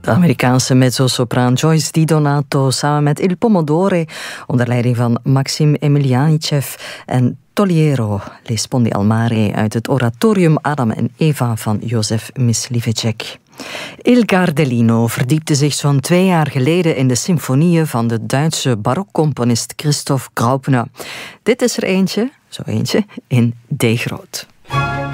De Amerikaanse mezzo-sopraan Joyce Di Donato samen met Il Pomodore onder leiding van Maxim Emelianichev en Toliero Rispondi al mare uit het oratorium Adam en Eva van Josef Myslivecek. Il Gardelino verdiepte zich zo'n 2 jaar geleden in de symfonieën van de Duitse barokcomponist Christoph Graupner. Dit is er eentje, zo eentje, in D groot.